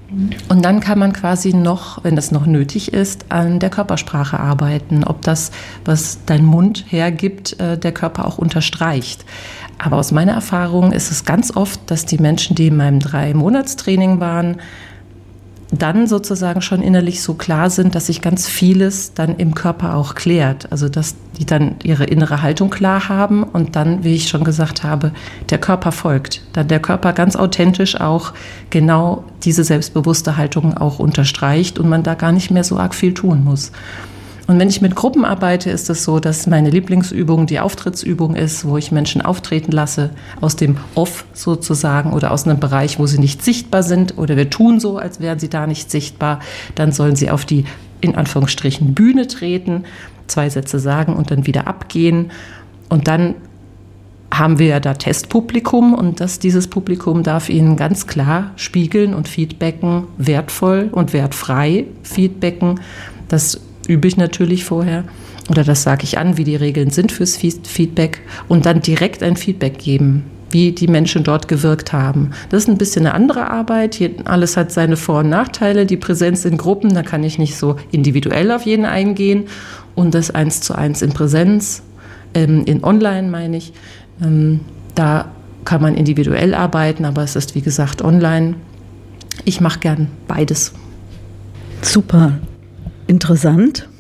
Und dann kann man quasi noch, wenn das noch nötig ist, an der Körpersprache arbeiten, ob das, was dein Mund hergibt, der Körper auch unterstreicht. Aber aus meiner Erfahrung ist es ganz oft, dass die Menschen, die in meinem 3-Monats-Training waren, dann sozusagen schon innerlich so klar sind, dass sich ganz vieles dann im Körper auch klärt. Also dass die dann ihre innere Haltung klar haben und dann, wie ich schon gesagt habe, der Körper folgt. Dann der Körper ganz authentisch auch genau diese selbstbewusste Haltung auch unterstreicht und man da gar nicht mehr so arg viel tun muss. Und wenn ich mit Gruppen arbeite, ist es so, dass meine Lieblingsübung die Auftrittsübung ist, wo ich Menschen auftreten lasse aus dem Off sozusagen oder aus einem Bereich, wo sie nicht sichtbar sind oder wir tun so, als wären sie da nicht sichtbar. Dann sollen sie auf die, in Anführungsstrichen, Bühne treten, 2 Sätze sagen und dann wieder abgehen. Und dann haben wir ja da Testpublikum und dieses Publikum darf ihnen ganz klar spiegeln und feedbacken, wertvoll und wertfrei feedbacken. Das übe ich natürlich vorher oder das sage ich an, wie die Regeln sind fürs Feedback und dann direkt ein Feedback geben, wie die Menschen dort gewirkt haben. Das ist ein bisschen eine andere Arbeit. Alles hat seine Vor- und Nachteile. Die Präsenz in Gruppen, da kann ich nicht so individuell auf jeden eingehen und das 1:1 in Präsenz, in Online meine ich, da kann man individuell arbeiten, aber es ist wie gesagt online. Ich mache gern beides. Super. Interessant.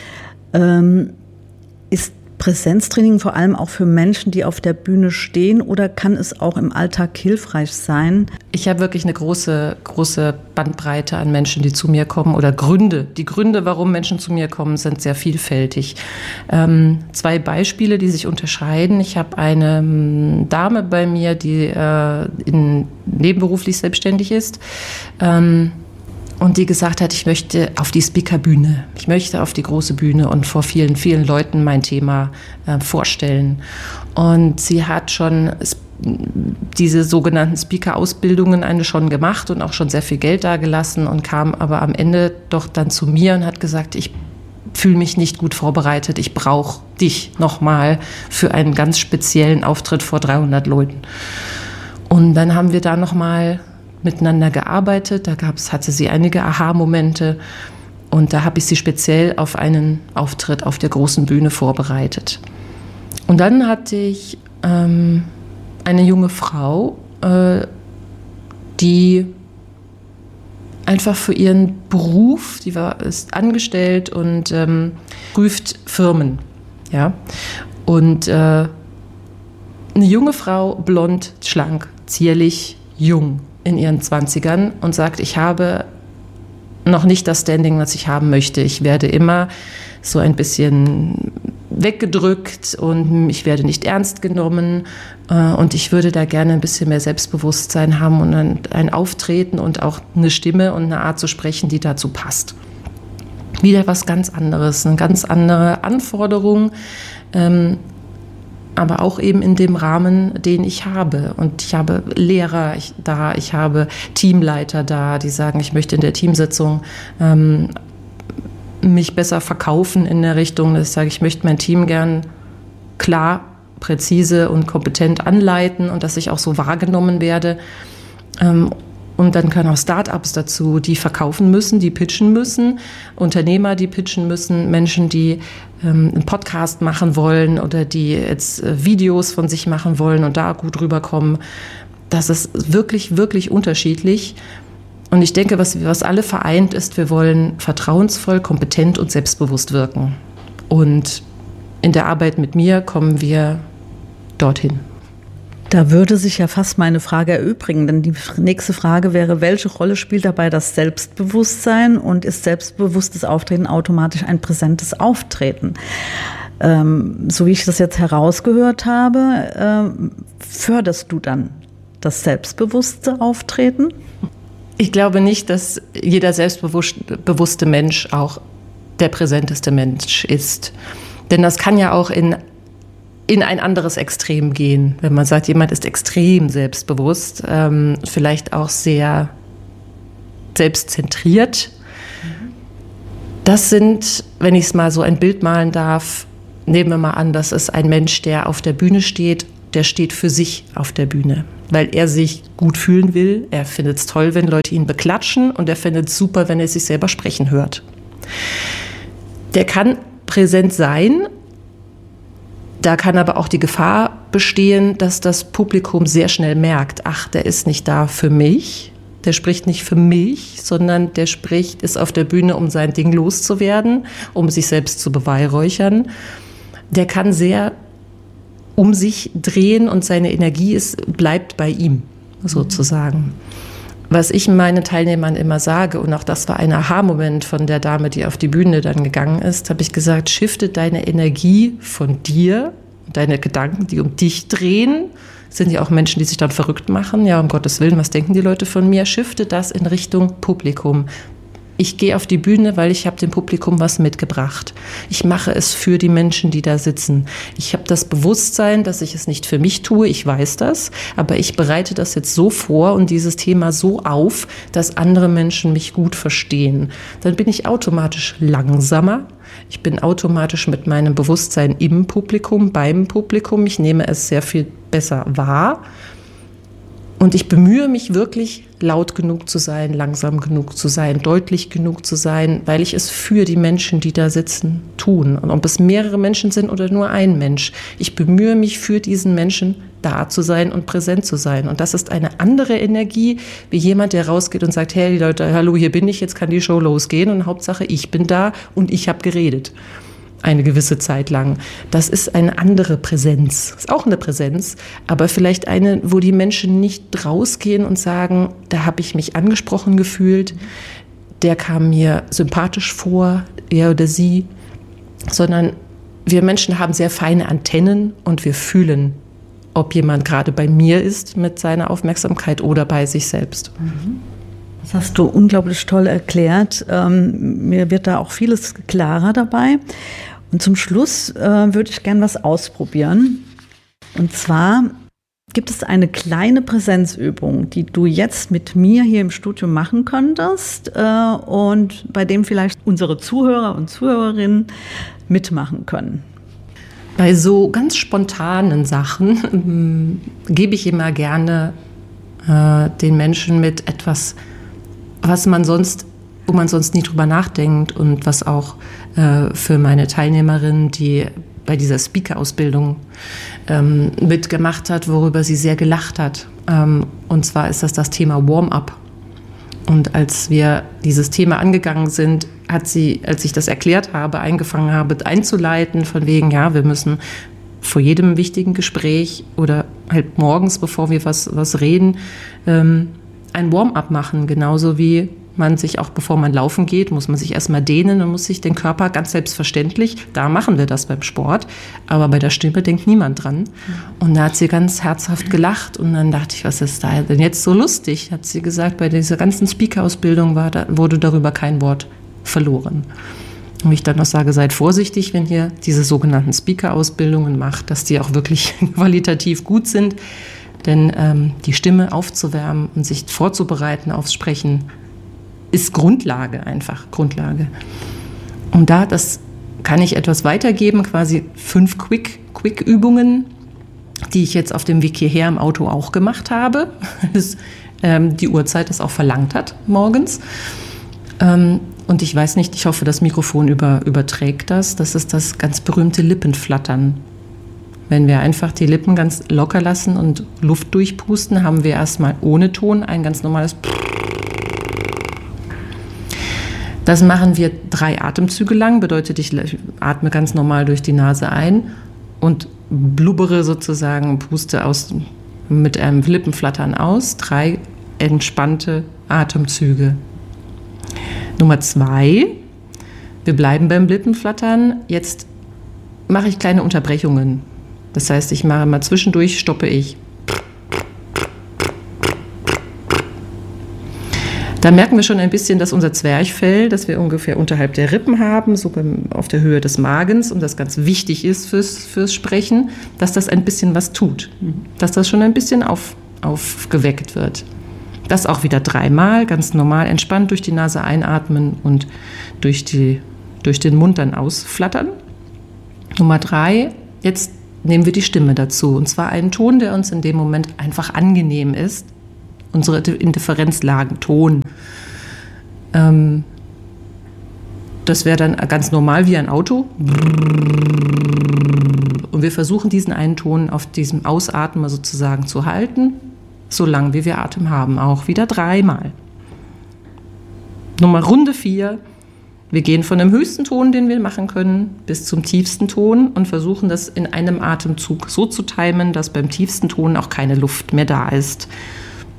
Ist Präsenztraining vor allem auch für Menschen, die auf der Bühne stehen oder kann es auch im Alltag hilfreich sein? Ich habe wirklich eine große Bandbreite an Menschen, die zu mir kommen oder Gründe. Die Gründe, warum Menschen zu mir kommen, sind sehr vielfältig. 2 Beispiele, die sich unterscheiden. Ich habe eine Dame bei mir, die nebenberuflich selbstständig ist. Und die gesagt hat, ich möchte auf die Speakerbühne, ich möchte auf die große Bühne und vor vielen, vielen Leuten mein Thema vorstellen. Und sie hat schon diese sogenannten Speaker-Ausbildungen eine schon gemacht und auch schon sehr viel Geld dagelassen und kam aber am Ende doch dann zu mir und hat gesagt, ich fühle mich nicht gut vorbereitet, ich brauche dich nochmal für einen ganz speziellen Auftritt vor 300 Leuten. Und dann haben wir da nochmal miteinander gearbeitet, hatte sie einige Aha-Momente und da habe ich sie speziell auf einen Auftritt auf der großen Bühne vorbereitet. Und dann hatte ich eine junge Frau, die einfach für ihren Beruf, ist angestellt und prüft Firmen. Ja? Und eine junge Frau, blond, schlank, zierlich, jung, in ihren 20ern und sagt, ich habe noch nicht das Standing, was ich haben möchte. Ich werde immer so ein bisschen weggedrückt und ich werde nicht ernst genommen und ich würde da gerne ein bisschen mehr Selbstbewusstsein haben und ein Auftreten und auch eine Stimme und eine Art zu sprechen, die dazu passt. Wieder was ganz anderes, eine ganz andere Anforderung, aber auch eben in dem Rahmen, den ich habe. Und ich habe Lehrer da, ich habe Teamleiter da, die sagen, ich möchte in der Teamsitzung mich besser verkaufen in der Richtung, dass ich sage, ich möchte mein Team gern klar, präzise und kompetent anleiten und dass ich auch so wahrgenommen werde. Und dann können auch Start-ups dazu, die verkaufen müssen, die pitchen müssen, Unternehmer, die pitchen müssen, Menschen, die einen Podcast machen wollen oder die jetzt Videos von sich machen wollen und da gut rüberkommen. Das ist wirklich, wirklich unterschiedlich. Und ich denke, was alle vereint ist, wir wollen vertrauensvoll, kompetent und selbstbewusst wirken. Und in der Arbeit mit mir kommen wir dorthin. Da würde sich ja fast meine Frage erübrigen, denn die nächste Frage wäre, welche Rolle spielt dabei das Selbstbewusstsein und ist selbstbewusstes Auftreten automatisch ein präsentes Auftreten? So wie ich das jetzt herausgehört habe, förderst du dann das selbstbewusste Auftreten? Ich glaube nicht, dass jeder selbstbewusste Mensch auch der präsenteste Mensch ist. Denn das kann ja auch in ein anderes Extrem gehen. Wenn man sagt, jemand ist extrem selbstbewusst, vielleicht auch sehr selbstzentriert. Das sind, wenn ich es mal so ein Bild malen darf, nehmen wir mal an, das ist ein Mensch, der auf der Bühne steht, der steht für sich auf der Bühne, weil er sich gut fühlen will. Er findet es toll, wenn Leute ihn beklatschen und er findet es super, wenn er sich selber sprechen hört. Der kann präsent sein, da kann aber auch die Gefahr bestehen, dass das Publikum sehr schnell merkt, ach, der ist nicht da für mich, der spricht nicht für mich, sondern der ist auf der Bühne, um sein Ding loszuwerden, um sich selbst zu beweihräuchern. Der kann sehr um sich drehen und seine Energie bleibt bei ihm, sozusagen. Was ich meinen Teilnehmern immer sage, und auch das war ein Aha-Moment von der Dame, die auf die Bühne dann gegangen ist, habe ich gesagt, shifte deine Energie von dir, deine Gedanken, die um dich drehen, sind ja auch Menschen, die sich dann verrückt machen, ja, um Gottes Willen, was denken die Leute von mir, shifte das in Richtung Publikum. Ich gehe auf die Bühne, weil ich habe dem Publikum was mitgebracht. Ich mache es für die Menschen, die da sitzen. Ich habe das Bewusstsein, dass ich es nicht für mich tue, ich weiß das, aber ich bereite das jetzt so vor und dieses Thema so auf, dass andere Menschen mich gut verstehen. Dann bin ich automatisch langsamer. Ich bin automatisch mit meinem Bewusstsein im Publikum, beim Publikum. Ich nehme es sehr viel besser wahr. Und ich bemühe mich wirklich, laut genug zu sein, langsam genug zu sein, deutlich genug zu sein, weil ich es für die Menschen, die da sitzen, tun. Und ob es mehrere Menschen sind oder nur ein Mensch, ich bemühe mich, für diesen Menschen da zu sein und präsent zu sein. Und das ist eine andere Energie, wie jemand, der rausgeht und sagt, hey Leute, hallo, hier bin ich, jetzt kann die Show losgehen und Hauptsache, ich bin da und ich habe geredet. Eine gewisse Zeit lang. Das ist eine andere Präsenz. Ist auch eine Präsenz, aber vielleicht eine, wo die Menschen nicht rausgehen und sagen, da habe ich mich angesprochen gefühlt, der kam mir sympathisch vor, er oder sie, sondern wir Menschen haben sehr feine Antennen und wir fühlen, ob jemand gerade bei mir ist mit seiner Aufmerksamkeit oder bei sich selbst. Das hast du unglaublich toll erklärt. Mir wird da auch vieles klarer dabei. Und zum Schluss würde ich gerne was ausprobieren. Und zwar gibt es eine kleine Präsenzübung, die du jetzt mit mir hier im Studio machen könntest und bei dem vielleicht unsere Zuhörer und Zuhörerinnen mitmachen können. Bei so ganz spontanen Sachen gebe ich immer gerne den Menschen mit etwas, wo man sonst nie drüber nachdenkt und was auch für meine Teilnehmerin, die bei dieser Speaker-Ausbildung mitgemacht hat, worüber sie sehr gelacht hat. Und zwar ist das Thema Warm-up. Und als wir dieses Thema angegangen sind, hat sie, als ich das erklärt habe, angefangen habe einzuleiten, von wegen, ja, wir müssen vor jedem wichtigen Gespräch oder halt morgens, bevor wir was reden, ein Warm-up machen, genauso wie man sich auch, bevor man laufen geht, muss man sich erstmal dehnen und muss sich den Körper ganz selbstverständlich, da machen wir das beim Sport, aber bei der Stimme denkt niemand dran. Und da hat sie ganz herzhaft gelacht und dann dachte ich, was ist da denn jetzt so lustig? Hat sie gesagt, bei dieser ganzen Speaker-Ausbildung wurde darüber kein Wort verloren. Und ich dann noch sage, seid vorsichtig, wenn ihr diese sogenannten Speaker-Ausbildungen macht, dass die auch wirklich qualitativ gut sind, denn die Stimme aufzuwärmen und sich vorzubereiten aufs Sprechen ist Grundlage, einfach Grundlage. Und das kann ich etwas weitergeben, quasi 5 Quick-Übungen, die ich jetzt auf dem Weg hierher im Auto auch gemacht habe, bis die Uhrzeit das auch verlangt hat, morgens. Und ich weiß nicht, ich hoffe, das Mikrofon überträgt das. Das ist das ganz berühmte Lippenflattern. Wenn wir einfach die Lippen ganz locker lassen und Luft durchpusten, haben wir erstmal ohne Ton ein ganz normales. Das machen wir 3 Atemzüge lang, bedeutet, ich atme ganz normal durch die Nase ein und blubbere sozusagen, puste mit einem Lippenflattern aus. 3 entspannte Atemzüge. Nummer 2, wir bleiben beim Lippenflattern. Jetzt mache ich kleine Unterbrechungen. Das heißt, ich mache mal zwischendurch, stoppe ich. Da merken wir schon ein bisschen, dass unser Zwerchfell, das wir ungefähr unterhalb der Rippen haben, so auf der Höhe des Magens, und das ganz wichtig ist fürs Sprechen, dass das ein bisschen was tut. Dass das schon ein bisschen aufgeweckt wird. Das auch wieder 3-mal, ganz normal, entspannt durch die Nase einatmen und durch den Mund dann ausflattern. Nummer 3, jetzt nehmen wir die Stimme dazu. Und zwar einen Ton, der uns in dem Moment einfach angenehm ist. Unsere Indifferenzlagenton. Das wäre dann ganz normal wie ein Auto. Und wir versuchen diesen einen Ton auf diesem Ausatmen sozusagen zu halten, so lang wie wir Atem haben. Auch wieder 3-mal. Nummer Runde 4. Wir gehen von dem höchsten Ton, den wir machen können, bis zum tiefsten Ton und versuchen das in einem Atemzug so zu timen, dass beim tiefsten Ton auch keine Luft mehr da ist.